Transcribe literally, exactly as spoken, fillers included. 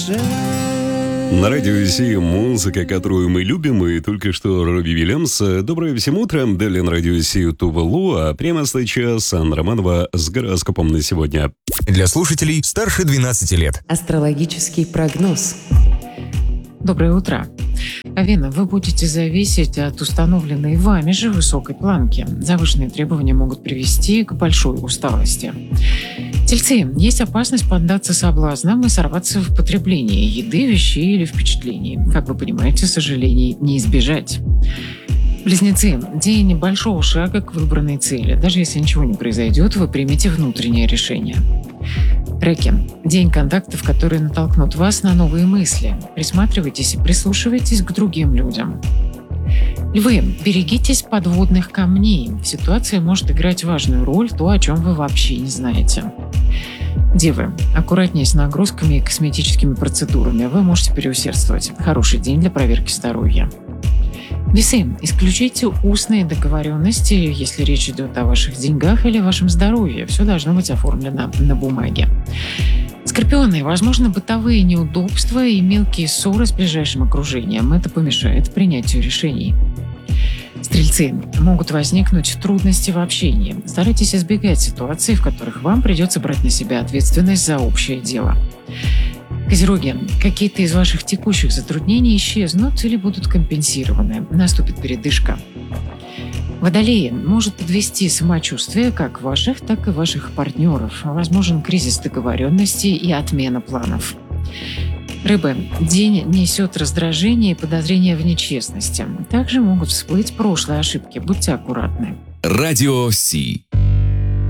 На радио Си музыка, которую мы любим, и только что Робби Уильямс. Доброе всем утро, далее на радио Си Тувалу, а прямо сейчас Анна Романова с гороскопом на сегодня. Для слушателей старше двенадцати лет. Астрологический прогноз. Доброе утро. Овен, вы будете зависеть от установленной вами же высокой планки. Завышенные требования могут привести к большой усталости. Тельцы, есть опасность поддаться соблазнам и сорваться в потреблении еды, вещей или впечатлений. Как вы понимаете, сожалений не избежать. Близнецы, день небольшого шага к выбранной цели. Даже если ничего не произойдет, вы примете внутреннее решение. Раки, день контактов, которые натолкнут вас на новые мысли. Присматривайтесь и прислушивайтесь к другим людям. Львы, берегитесь подводных камней. Ситуация может играть важную роль, то, о чем вы вообще не знаете. Девы, аккуратнее с нагрузками и косметическими процедурами. Вы можете переусердствовать. Хороший день для проверки здоровья. Весы, исключите устные договоренности, если речь идет о ваших деньгах или вашем здоровье. Все должно быть оформлено на бумаге. Скорпионы, возможно, бытовые неудобства и мелкие ссоры с ближайшим окружением. Это помешает принятию решений. Стрельцы, могут возникнуть трудности в общении. Старайтесь избегать ситуаций, в которых вам придется брать на себя ответственность за общее дело. Козероги, какие-то из ваших текущих затруднений исчезнут или будут компенсированы. Наступит передышка. Водолеи, может подвести самочувствие как ваших, так и ваших партнеров. Возможен кризис договоренностей и отмена планов. Рыбы, день несет раздражение и подозрения в нечестности. Также могут всплыть прошлые ошибки. Будьте аккуратны. Радио Си.